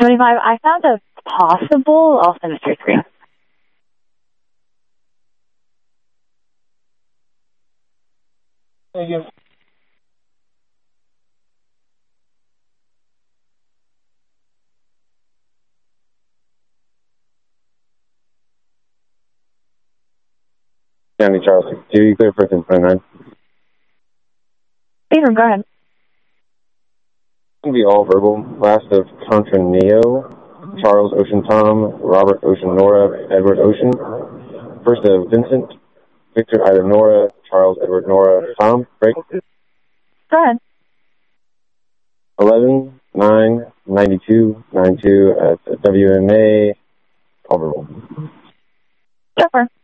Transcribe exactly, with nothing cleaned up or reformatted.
twenty-five, I found a possible. I'll send it to your screen. Thank you. County Charles sixty-two, you clear for ten twenty-nine. Adrian, go ahead. It's going to be all verbal. Last of Contra Neo, Charles Ocean Tom, Robert Ocean Nora, Edward Ocean. First of Vincent, Victor Ida Nora, Charles Edward Nora, Tom, break. Go ahead. eleven, nine, ninety-two, ninety-two at W M A, all verbal. Go for it.